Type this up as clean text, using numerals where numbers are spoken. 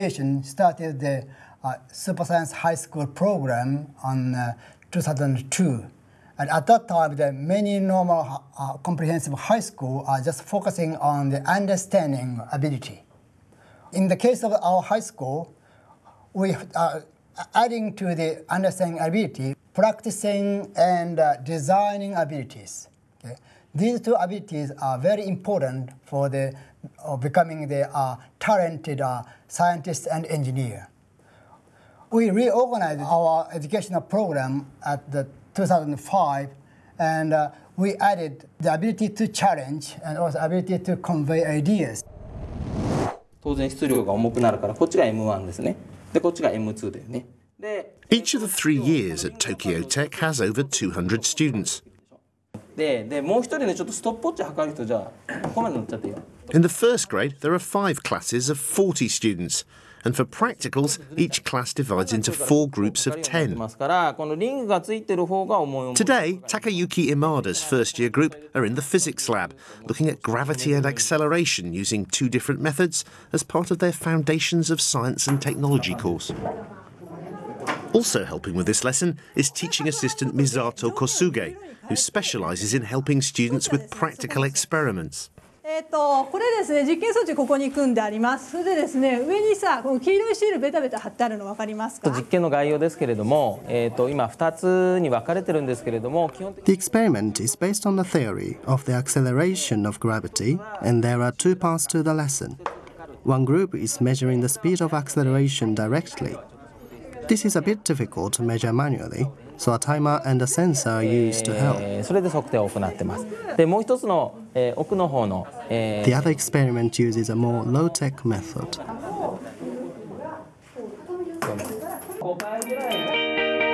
Started the Super Science High School program on 2002. And at that time, the many normal comprehensive high school are just focusing on the understanding ability. In the case of our high school, we are adding to the understanding ability, practicing and designing abilities. Okay? These two abilities are very important for the becoming the talented scientist and engineer. We reorganized our educational program at the 2005, and we added the ability to challenge and also ability to convey ideas. 当然質量が重くなるからこっちが M1 ですね。でこっちが M2 だよね。 Each of the 3 years at Tokyo Tech has over 200 students. でもう一人ねちょっとストップウォッチ測る人じゃあここまで乗っちゃっていいよ。 In the first grade, there are 5 classes of 40 students. And for practicals, each class divides into 4 groups of 10. Today, Takayuki Imada's first-year group are in the physics lab, looking at gravity and acceleration using 2 different methods as part of their Foundations of Science and Technology course. Also helping with this lesson is teaching assistant Misato Kosuge, who specialises in helping students with practical experiments. これですね、実験装置ここに組んであります。それでですね、上にさ、この黄色いシールベタベタ貼ってあるの分かりますか？ 実験の概要ですけれども、今2つに分かれてるんですけれども、基本的に The experiment is based on the theory of the acceleration of gravity, and there are 2 parts to the lesson. One group is measuring the speed of acceleration directly. This is a bit difficult to measure manually, so a timer and a sensor are used to help. それで測定を行ってます。で、もう一つの、奥の方の、 The other experiment uses a more low-tech method. 5倍ぐらい